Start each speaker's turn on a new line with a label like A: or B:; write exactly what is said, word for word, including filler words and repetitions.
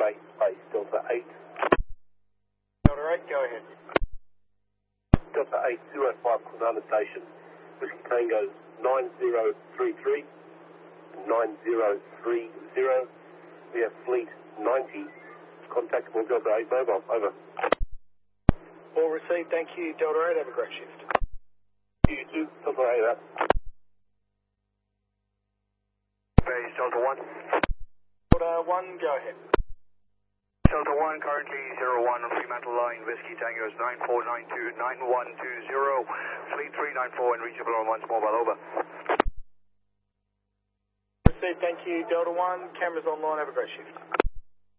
A: base, base, Delta eight.
B: Delta eight, go ahead.
A: Delta eight, zero five, Kwinana Station. Whiskey Tango nine zero three three, nine zero three zero. We have Fleet ninety. Contactable Delta eight mobile, over.
B: All received, thank you, Delta eight, have a great shift.
A: You too, Delta eight out.
C: Base, Delta one.
B: Delta one, go ahead.
C: Delta one, currently zero one on Fremantle line, Whiskey Tango is nine four nine two nine one two zero, Fleet three nine four and reachable on one's mobile, over.
B: Received, thank you, Delta one, cameras online, have a great shift.